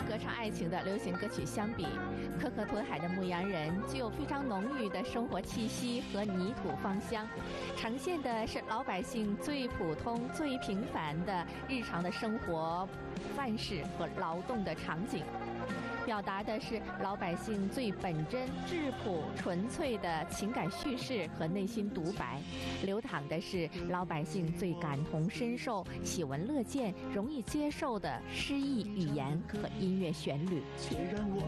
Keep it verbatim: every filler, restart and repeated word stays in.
歌唱爱情的流行歌曲相比，可可吞海的牧羊人具有非常浓郁的生活气息和泥土芳香，呈现的是老百姓最普通、最平凡的日常的生活范式和劳动的场景，表达的是老百姓最本真、质朴、纯粹的情感叙事和内心独白，流淌的是老百姓最感同身受、喜闻乐见、容易接受的诗意语言和音乐旋律。